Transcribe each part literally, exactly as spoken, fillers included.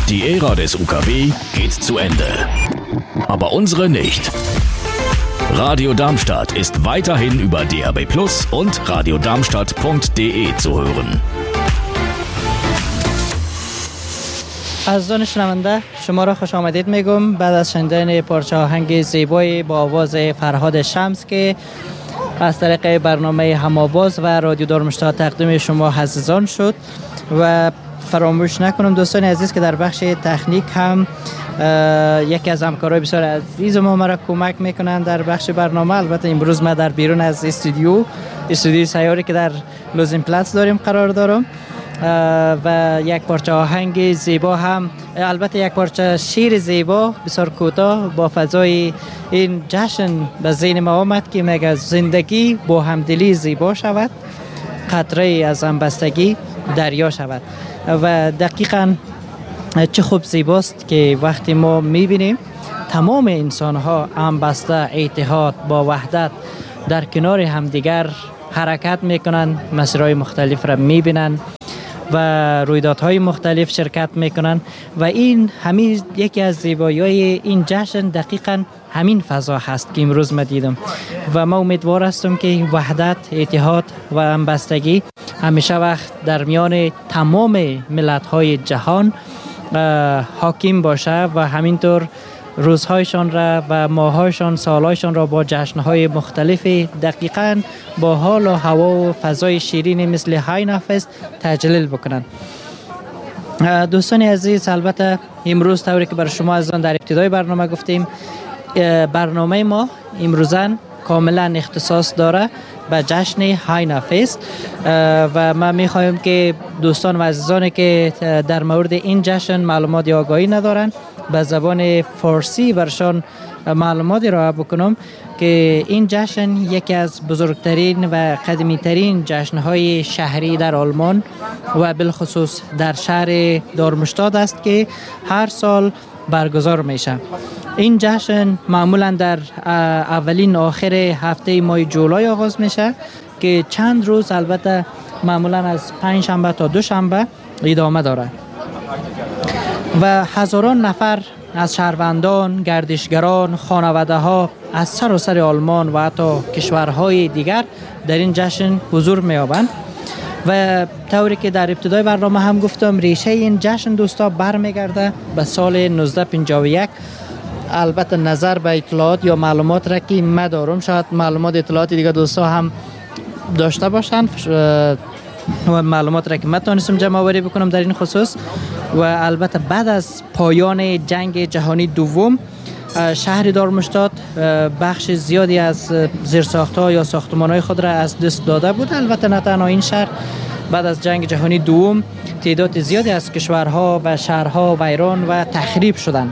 Die Ära des U K W geht zu Ende. Aber unsere nicht. Radio Darmstadt ist weiterhin über D A B Plus und radiodarmstadt punkt de zu hören. عزیزان شنونده شما را خوش آمدید میگم بعد از شنیدن پارچه آهنگ زیبایی با آواز فرهاد شمس که از طریق برنامه هم‌آواز و رادیو دارمشتاد تقدیم شما عزیزان شد. و فراموش نکنم دوستان عزیز که در بخش تکنیک هم یکی از همکارای بسیار عزیز ما مرا کمک میکنند در بخش برنامه. البته امروز ما در بیرون از استودیو استودیو سیاری که در لوزین پلاس داریم قرار دارم و یک پارچه آهنگ زیبا هم، البته یک پارچه شعر زیبا بسیار کوتاه با فضای این جشن به ذهن ما آمد که میگه زندگی با همدلی زیبا شود، قطره از همبستگی دریا شود. و دقیقاً چه خوب زیباست که وقتی ما میبینیم تمام انسان ها همبسته، اتحاد با وحدت در کنار همدیگر حرکت میکنن، مسیرهای مختلف را میبینن و رویدادهای مختلف شرکت میکنن و این همین یکی از زیبایی‌های این جشن دقیقاً همین فضا هست که امروز ما دیدم و ما امیدوار هستم که وحدت، اتحاد و همبستگی همیشه وقت در میان تمام ملت‌های جهان حاکم باشه و همینطور روزهایشان را و ماهایشان، سالهایشان را با جشنهای مختلف دقیقاً با حال و هوا و فضای شیرین مثل هاینا فست تجلیل بکنند. دوستان عزیز، البته امروز طوری که برای شما عزیزان در ابتدای برنامه گفتیم، برنامه ما امروزن کاملا اختصاص داره به جشن هاینا فست و ما میخوایم که دوستان و عزیزانی که در مورد این جشن معلومات یا آگاهی ندارن به زبان فارسی برشان معلومات ارائه بکنم که این جشن یکی از بزرگترین و قدیمی ترین جشنهای شهری در آلمان و بالخصوص در شهر دارمشتاد است که هر سال برگزار میشه. این جشن معمولا در اولین آخر هفته ماه جولای آغاز میشه که چند روز، البته معمولا از پنج شنبه تا دو شنبه ادامه داره و هزاران نفر از شهروندان، گردشگران، خانواده ها از سراسر آلمان و حتی کشورهای دیگر در این جشن حضور می‌یابند و طوری که در ابتدای برنامه هم گفتم ریشه این جشن دوستا برمیگرده به سال نوزده پنجاه و یک. البته نظر به اطلاعات یا معلومات را که من دارم، شاید معلومات اطلاعات دیگه دوستا هم داشته باشن و معلومات را که من تونستم جمع آوری بکنم در این خصوص. و البته بعد از پایان جنگ جهانی دوم شهر دارمشتاد بخش زیادی از زیرساخت‌ها یا ساختمان‌های خود را از دست داده بود. البته نه تنها این شهر، بعد از جنگ جهانی دوم تعداد زیادی از کشورها و شهرها ویران و تخریب شدند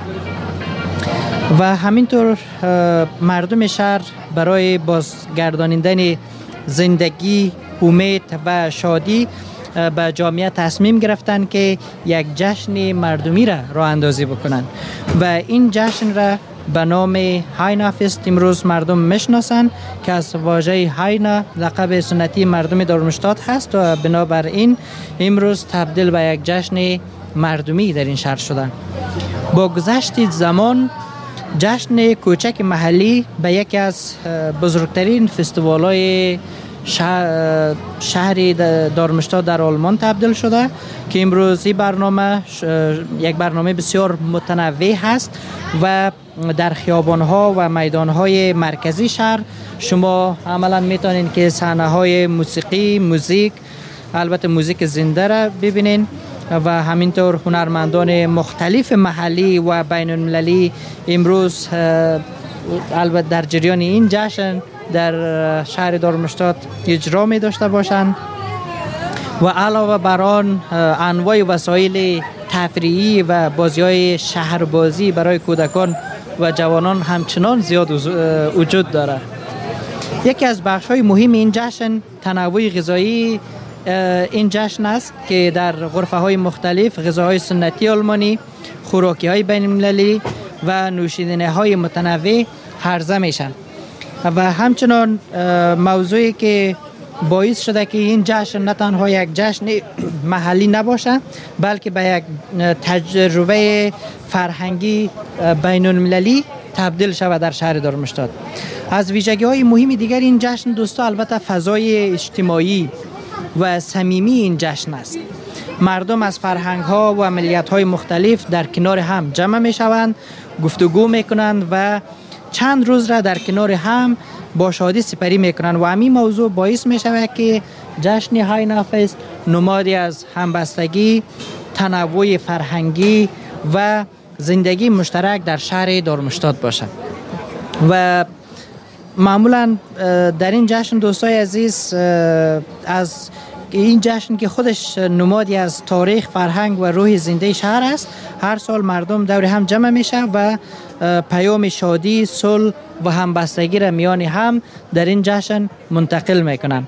و همینطور مردم شهر برای بازگردانیدن زندگی، امید و شادی به جامعه تصمیم گرفتن که یک جشن مردمی را راه اندازی بکنن و این جشن را به نام هاینا فست امروز مردم میشناسن که از واژه هاینا لقب سنتی مردم دارمشتاد هست و بنابراین امروز تبدیل به یک جشن مردمی در این شهر شدن. با گذشت زمان جشن کوچک محلی به یکی از بزرگترین فستیوال‌های شهر, شهر دارمشتاد در آلمان تبدیل شده که امروز این برنامه یک برنامه بسیار متنوع هست و در خیابان‌ها و میدان‌های مرکزی شهر شما عملاً میتونین که صحنه‌های موسیقی، موزیک، البته موزیک زنده را ببینین و همینطور هنرمندان مختلف محلی و بین المللی امروز البته در جریان این جشن در شهر دارمشتاد اجرا می داشته باشند و علاوه بر آن انواع وسایل تفریحی و بازی‌های شهربازی برای کودکان و جوانان همچنان زیاد وجود دارد. یکی از بخش‌های مهم این جشن تنوع غذایی این جشن است که در غرفه‌های مختلف غذاهای سنتی آلمانی، خوراکی‌های بین‌المللی و نوشیدنی‌های متنوع عرضه میشن و همچنان موضوعی که باعث شده که این جشن نه تنها یک جشن محلی نباشه بلکه به یک تجربه فرهنگی بین المللی تبدیل شود در شهر دارمشتاد. از ویژگی های مهم دیگر این جشن دوستا البته فضای اجتماعی و صمیمی این جشن است. مردم از فرهنگ ها و ملیت های مختلف در کنار هم جمع می شوند، گفتگو می کنند و چند روز را در کنار هم با شادی سپری می کنند و همین موضوع باعث می شود که جشن های نافذ نمادی از همبستگی، تنوع فرهنگی و زندگی مشترک در شهر دارمشتاد باشد. و معمولا در این جشن دوستای عزیز از این جشن که خودش نمادی از تاریخ، فرهنگ و روح زنده شهر است، هر سال مردم دور هم جمع میشه و پیام شادی، صلح و همبستگی را میان هم در این جشن منتقل میکنن.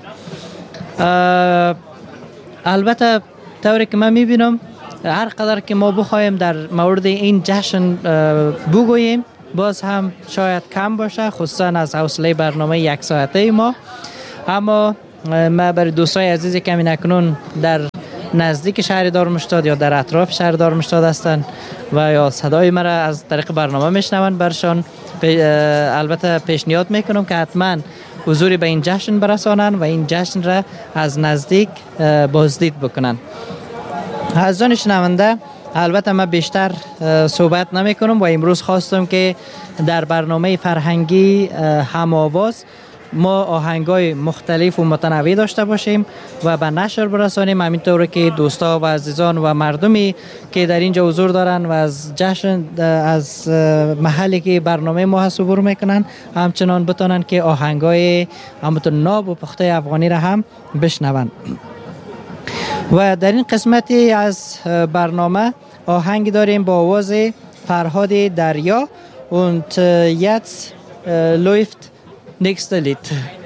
البته طوری که من میبینم هر قدر که ما بخوایم در مورد این جشن بگوییم باز هم شاید کم باشه، خصوصا از حوصله برنامه یک ساعته ما. اما ما برای دوستای عزیزی که همین اکنون در نزدیک شهر دارمشتاد یا در اطراف شهر دارمشتاد هستند و یا صدای مرا از طریق برنامه میشنوند، برشان البته پیشنهاد میکنم که حتما حضوری به این جشن برسانند و این جشن را از نزدیک بازدید بکنند. عزیزان شنونده، البته من بیشتر صحبت نمی کنم و امروز خواستم که در برنامه فرهنگی هم‌آواز ما آهنگای مختلف و متنوع داشته باشیم و به نشر برسانیم، همینطور که دوستا و عزیزان و مردمی که در اینجا حضور دارن و از جشن از محلی که برنامه ما هست عبور میکنن همچنان بتونن که آهنگای همونطور ناب و پخته افغانی را هم بشنون. و در این قسمتی از برنامه آهنگ داریم با آواز فرهاد دریا und jetzt läuft nächste Lied.